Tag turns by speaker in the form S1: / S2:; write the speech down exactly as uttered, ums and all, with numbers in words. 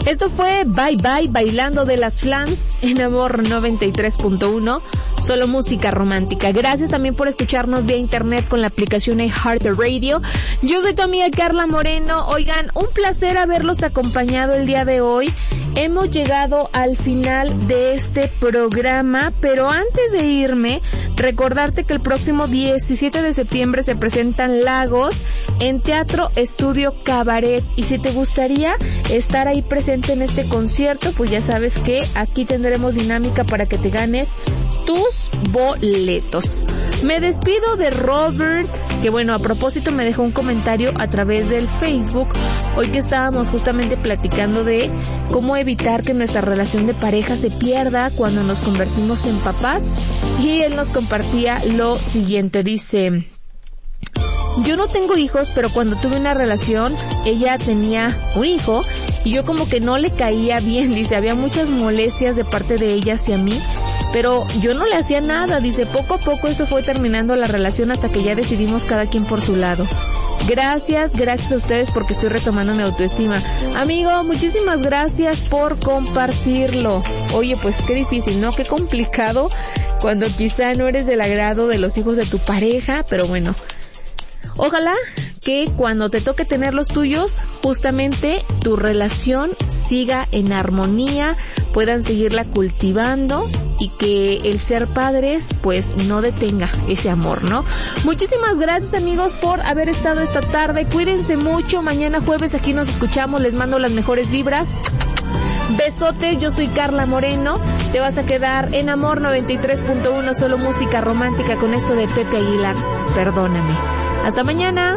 S1: Esto fue Bye Bye, bailando de las Flans en Amor noventa y tres punto uno. Solo música romántica. Gracias también por escucharnos vía internet con la aplicación iHeartRadio. Yo soy tu amiga Carla Moreno. Oigan, un placer haberlos acompañado el día de hoy. Hemos llegado al final de este programa, pero antes de irme, recordarte que el próximo diecisiete de septiembre se presentan Lagos en Teatro Estudio Cabaret, y si te gustaría estar ahí presente en este concierto, pues ya sabes que aquí tendremos dinámica para que te ganes tus boletos. Me despido de Robert, que bueno, a propósito me dejó un comentario a través del Facebook, hoy que estábamos justamente platicando de cómo evitar que nuestra relación de pareja se pierda cuando nos convertimos en papás, y él nos compartía lo siguiente, dice: yo no tengo hijos, pero cuando tuve una relación, ella tenía un hijo, y yo como que no le caía bien, dice, había muchas molestias de parte de ella hacia mí, pero yo no le hacía nada, dice, poco a poco eso fue terminando la relación hasta que ya decidimos cada quien por su lado. Gracias, gracias a ustedes porque estoy retomando mi autoestima. Amigo, muchísimas gracias por compartirlo. Oye, pues qué difícil, ¿no? Qué complicado cuando quizá no eres del agrado de los hijos de tu pareja, pero bueno. Ojalá que cuando te toque tener los tuyos, justamente tu relación siga en armonía, puedan seguirla cultivando y que el ser padres pues no detenga ese amor, ¿no? Muchísimas gracias, amigos, por haber estado esta tarde. Cuídense mucho. Mañana jueves aquí nos escuchamos. Les mando las mejores vibras. Besote, yo soy Carla Moreno. Te vas a quedar en Amor noventa y tres punto uno, solo música romántica, con esto de Pepe Aguilar, Perdóname. Hasta mañana.